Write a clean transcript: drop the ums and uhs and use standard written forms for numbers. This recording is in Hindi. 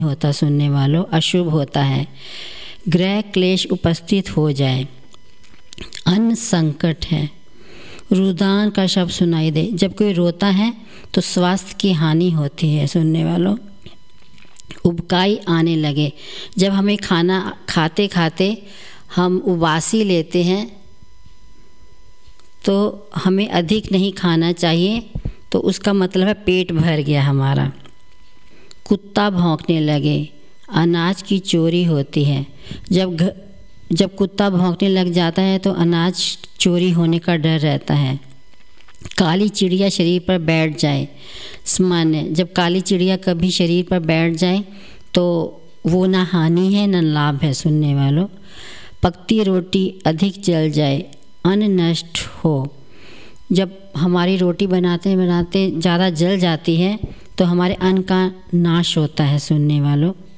होता सुनने वालों, अशुभ होता है। ग्रह क्लेश उपस्थित हो जाए, अन्न संकट है। रुदान का शब्द सुनाई दे, जब कोई रोता है तो स्वास्थ्य की हानि होती है सुनने वालों। उबकाई आने लगे, जब हमें खाना खाते खाते हम उबासी लेते हैं तो हमें अधिक नहीं खाना चाहिए, तो उसका मतलब है पेट भर गया हमारा। कुत्ता भौंकने लगे, अनाज की चोरी होती है। जब कुत्ता भौंकने लग जाता है तो अनाज चोरी होने का डर रहता है। काली चिड़िया शरीर पर बैठ जाए, सामान्य, जब काली चिड़िया कभी शरीर पर बैठ जाए तो वो ना हानि है ना लाभ है सुनने वालों। पकती रोटी अधिक जल जाए, अन्न नष्ट हो, जब हमारी रोटी बनाते ज़्यादा जल जाती है तो हमारे अन्न का नाश होता है सुनने वालों।